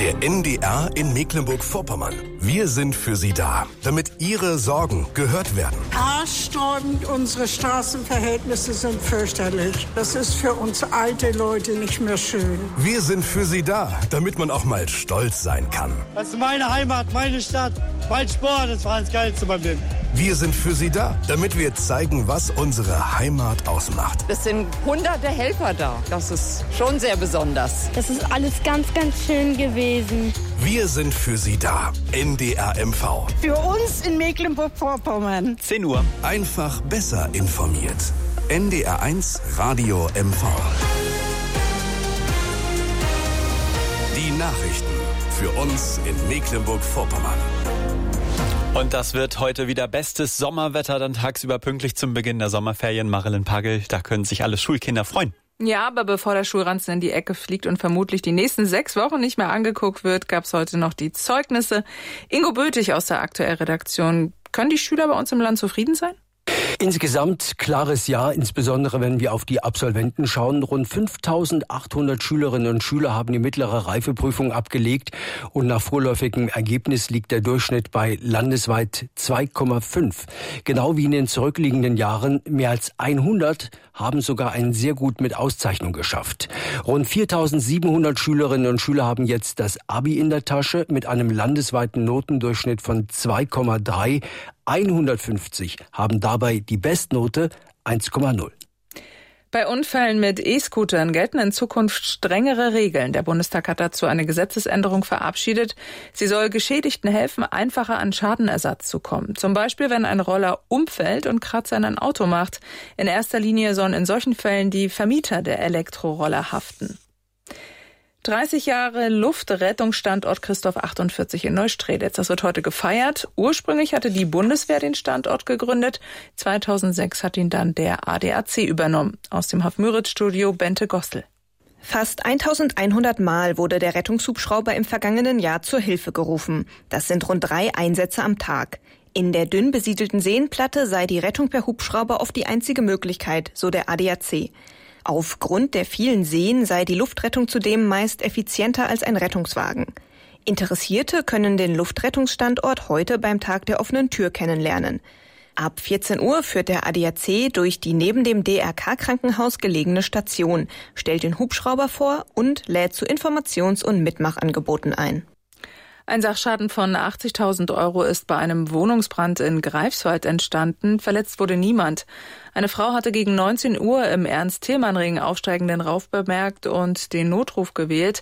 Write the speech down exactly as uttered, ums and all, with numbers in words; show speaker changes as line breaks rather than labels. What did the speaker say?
Der N D R in Mecklenburg-Vorpommern. Wir sind für Sie da, damit Ihre Sorgen gehört werden.
Haarsträubend, unsere Straßenverhältnisse sind fürchterlich. Das ist für uns alte Leute nicht mehr schön.
Wir sind für Sie da, damit man auch mal stolz sein kann.
Das ist meine Heimat, meine Stadt, mein Sport, das war das Geilste beim Leben.
Wir sind für Sie da, damit wir zeigen, was unsere Heimat ausmacht.
Es sind hunderte Helfer da. Das ist schon sehr besonders.
Das ist alles ganz, ganz schön gewesen.
Wir sind für Sie da. N D R M V.
Für uns in Mecklenburg-Vorpommern.
zehn Uhr.
Einfach besser informiert. N D R eins Radio M V. Die Nachrichten für uns in Mecklenburg-Vorpommern.
Und das wird heute wieder bestes Sommerwetter, dann tagsüber pünktlich zum Beginn der Sommerferien. Marilyn Pagel, da können sich alle Schulkinder freuen.
Ja, aber bevor der Schulranzen in die Ecke fliegt und vermutlich die nächsten sechs Wochen nicht mehr angeguckt wird, gab es heute noch die Zeugnisse. Ingo Bötig aus der Aktuell-Redaktion. Können die Schüler bei uns im Land zufrieden sein?
Insgesamt klares Ja, insbesondere wenn wir auf die Absolventen schauen. Rund fünftausendachthundert Schülerinnen und Schüler haben die mittlere Reifeprüfung abgelegt und nach vorläufigem Ergebnis liegt der Durchschnitt bei landesweit zwei Komma fünf. Genau wie in den zurückliegenden Jahren, mehr als hundert haben sogar einen sehr gut mit Auszeichnung geschafft. Rund viertausendsiebenhundert Schülerinnen und Schüler haben jetzt das Abi in der Tasche mit einem landesweiten Notendurchschnitt von zwei Komma drei. hundertfünfzig haben dabei die Bestnote eins Komma null.
Bei Unfällen mit E-Scootern gelten in Zukunft strengere Regeln. Der Bundestag hat dazu eine Gesetzesänderung verabschiedet. Sie soll Geschädigten helfen, einfacher an Schadenersatz zu kommen. Zum Beispiel, wenn ein Roller umfällt und Kratzer in ein Auto macht. In erster Linie sollen in solchen Fällen die Vermieter der Elektroroller haften. dreißig Jahre Luftrettungsstandort Christoph achtundvierzig in Neustrelitz. Das wird heute gefeiert. Ursprünglich hatte die Bundeswehr den Standort gegründet. zweitausendsechs hat ihn dann der A D A C übernommen. Aus dem Hafmüritz-Studio Bente Gossel.
Fast eintausendeinhundert Mal wurde der Rettungshubschrauber im vergangenen Jahr zur Hilfe gerufen. Das sind rund drei Einsätze am Tag. In der dünn besiedelten Seenplatte sei die Rettung per Hubschrauber oft die einzige Möglichkeit, so der A D A C. Aufgrund der vielen Seen sei die Luftrettung zudem meist effizienter als ein Rettungswagen. Interessierte können den Luftrettungsstandort heute beim Tag der offenen Tür kennenlernen. Ab vierzehn Uhr führt der A D A C durch die neben dem D R K-Krankenhaus gelegene Station, stellt den Hubschrauber vor und lädt zu Informations- und Mitmachangeboten ein.
Ein Sachschaden von achtzigtausend Euro ist bei einem Wohnungsbrand in Greifswald entstanden. Verletzt wurde niemand. Eine Frau hatte gegen neunzehn Uhr im Ernst-Thälmann-Ring aufsteigenden Rauf bemerkt und den Notruf gewählt.